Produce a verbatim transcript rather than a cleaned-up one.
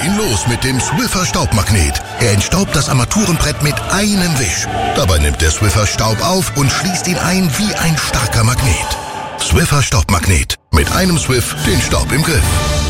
ihn los mit dem Swiffer Staubmagnet. Er entstaubt das Armaturenbrett mit einem Wisch. Dabei nimmt der Swiffer Staub auf und schließt ihn ein wie ein starker Magnet. Swiffer Staubmagnet. Mit einem Swiff den Staub im Griff.